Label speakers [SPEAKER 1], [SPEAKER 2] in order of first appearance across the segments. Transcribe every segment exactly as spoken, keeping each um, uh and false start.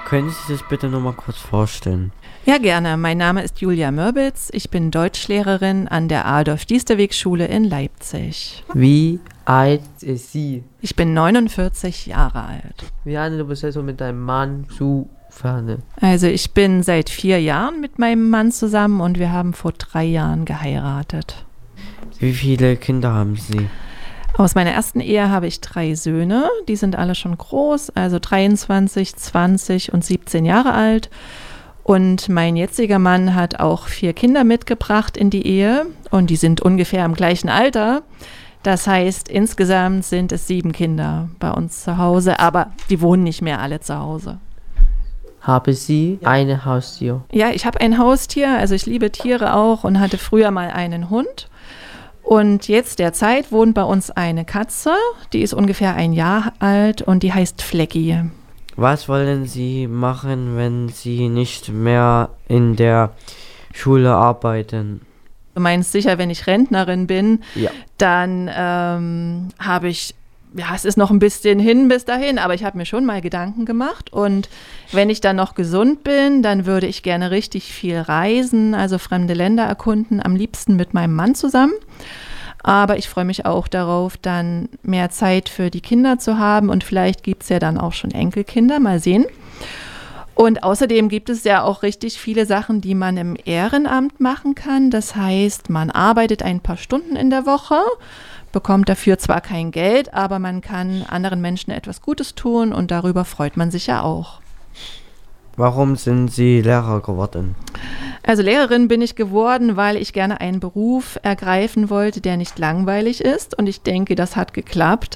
[SPEAKER 1] Können Sie sich bitte noch mal kurz vorstellen?
[SPEAKER 2] Ja, gerne. Mein Name ist Julia Mürbitz. Ich bin Deutschlehrerin an der Adolf-Diesterweg-Schule in Leipzig.
[SPEAKER 3] Wie alt ist sie?
[SPEAKER 2] Ich bin neunundvierzig Jahre alt.
[SPEAKER 3] Wie lange du bist also mit deinem Mann zu Ferne?
[SPEAKER 2] Also ich bin seit vier Jahren mit meinem Mann zusammen und wir haben vor drei Jahren geheiratet.
[SPEAKER 1] Wie viele Kinder haben Sie?
[SPEAKER 2] Aus meiner ersten Ehe habe ich drei Söhne. Die sind alle schon groß, also dreiundzwanzig, zwanzig und siebzehn Jahre alt. Und mein jetziger Mann hat auch vier Kinder mitgebracht in die Ehe und die sind ungefähr im gleichen Alter. Das heißt, insgesamt sind es sieben Kinder bei uns zu Hause, aber die wohnen nicht mehr alle zu Hause.
[SPEAKER 3] Haben Sie ein Haustier?
[SPEAKER 2] Ja, ich habe ein Haustier, also ich liebe Tiere auch und hatte früher mal einen Hund. Und jetzt derzeit wohnt bei uns eine Katze, die ist ungefähr ein Jahr alt und die heißt Flecki.
[SPEAKER 1] Was wollen Sie machen, wenn Sie nicht mehr in der Schule arbeiten?
[SPEAKER 2] Du meinst sicher, wenn ich Rentnerin bin,
[SPEAKER 1] Ja.
[SPEAKER 2] dann ähm, habe ich, ja, es ist noch ein bisschen hin bis dahin, aber ich habe mir schon mal Gedanken gemacht. Und wenn ich dann noch gesund bin, dann würde ich gerne richtig viel reisen, also fremde Länder erkunden, am liebsten mit meinem Mann zusammen. Aber ich freue mich auch darauf, dann mehr Zeit für die Kinder zu haben und vielleicht gibt es ja dann auch schon Enkelkinder, mal sehen. Und außerdem gibt es ja auch richtig viele Sachen, die man im Ehrenamt machen kann. Das heißt, man arbeitet ein paar Stunden in der Woche, bekommt dafür zwar kein Geld, aber man kann anderen Menschen etwas Gutes tun und darüber freut man sich ja auch.
[SPEAKER 1] Warum sind Sie Lehrer geworden?
[SPEAKER 2] Also Lehrerin bin ich geworden, weil ich gerne einen Beruf ergreifen wollte, der nicht langweilig ist. Und ich denke, das hat geklappt.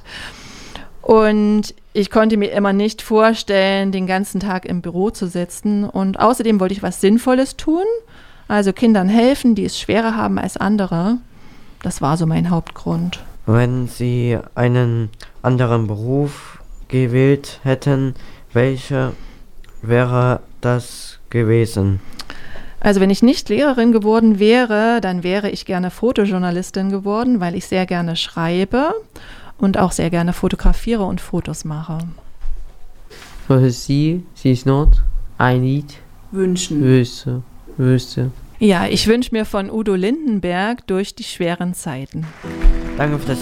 [SPEAKER 2] Und ich konnte mir immer nicht vorstellen, den ganzen Tag im Büro zu sitzen. Und außerdem wollte ich was Sinnvolles tun. Also Kindern helfen, die es schwerer haben als andere. Das war so mein Hauptgrund.
[SPEAKER 1] Wenn Sie einen anderen Beruf gewählt hätten, welcher wäre das gewesen?
[SPEAKER 2] Also wenn ich nicht Lehrerin geworden wäre, dann wäre ich gerne Fotojournalistin geworden, weil ich sehr gerne schreibe und auch sehr gerne fotografiere und Fotos mache.
[SPEAKER 3] Für Sie, Sie ist not ein Lied
[SPEAKER 4] Wünschen.
[SPEAKER 3] wüsste, wüsste.
[SPEAKER 2] Ja, ich wünsche mir von Udo Lindenberg Durch die schweren Zeiten.
[SPEAKER 1] Danke für das